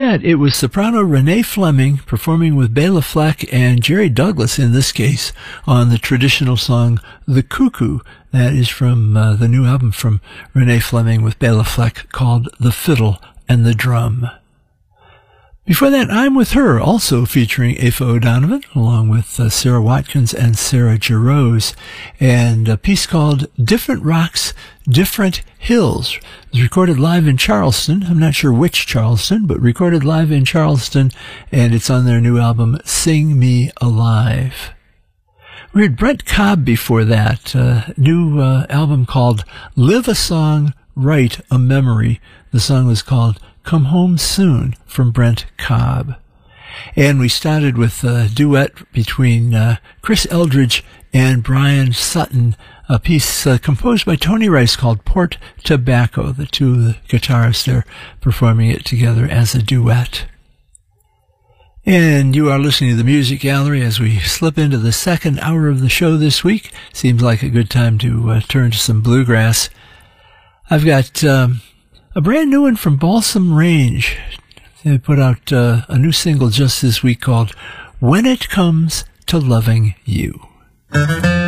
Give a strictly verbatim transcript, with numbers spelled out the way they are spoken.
that, it was soprano Renee Fleming performing with Bela Fleck and Jerry Douglas, in this case, on the traditional song The Cuckoo. That is from uh, the new album from Renee Fleming with Bela Fleck called The Fiddle and the Drum. Before that, I'm With Her, also featuring Aoife O'Donovan, along with uh, Sarah Watkins and Sarah Jarosz, and a piece called Different Rocks, Different Hills. It was recorded live in Charleston. I'm not sure which Charleston, but recorded live in Charleston, and it's on their new album, Sing Me Alive. We heard Brent Cobb before that, a new uh, album called Live a Song, Write a Memory. The song was called Come Home Soon from Brent Cobb. And we started with a duet between uh, Chris Eldridge and Brian Sutton, a piece uh, composed by Tony Rice called Port Tobacco. The two of the guitarists there performing it together as a duet. And you are listening to the Music Gallery as we slip into the second hour of the show this week. Seems like a good time to uh, turn to some bluegrass. I've got um, a brand new one from Balsam Range. They put out uh, a new single just this week called When It Comes to Loving You.